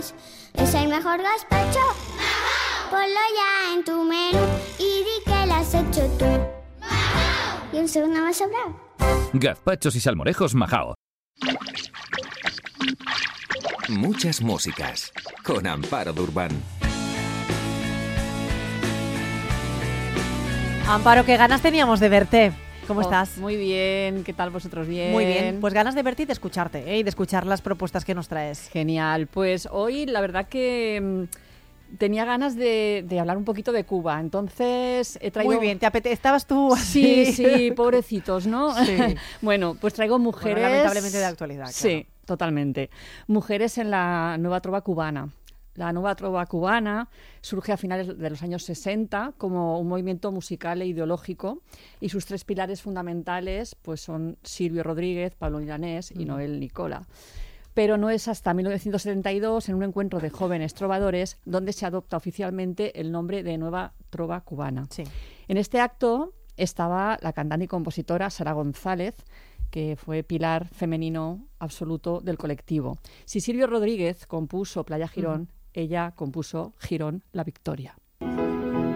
es el mejor gazpacho. Ponlo ya en tu menú y di que lo has hecho tú. Y un segundo me ha sobrado. Gazpachos y salmorejos Majao. Muchas músicas con Amparo Durban. Amparo, qué ganas teníamos de verte. ¿Cómo estás? Muy bien, ¿qué tal vosotros? Bien. Muy bien, pues ganas de verte y de escucharte, y de escuchar las propuestas que nos traes. Genial, pues hoy la verdad que tenía ganas de hablar un poquito de Cuba, entonces he traído... Muy bien, ¿estabas tú así? Sí, pobrecitos, ¿no? Sí. Bueno, pues traigo mujeres... Bueno, lamentablemente de actualidad, claro. Sí, totalmente. Mujeres en la nueva trova cubana. La nueva trova cubana surge a finales de los años 60 como un movimiento musical e ideológico, y sus tres pilares fundamentales pues son Silvio Rodríguez, Pablo Milanés y Noel Nicola. Pero no es hasta 1972, en un encuentro de jóvenes trovadores, donde se adopta oficialmente el nombre de Nueva Trova Cubana. Sí. En este acto estaba la cantante y compositora Sara González, que fue pilar femenino absoluto del colectivo. Si Silvio Rodríguez compuso Playa Girón, ella compuso Girón, la Victoria.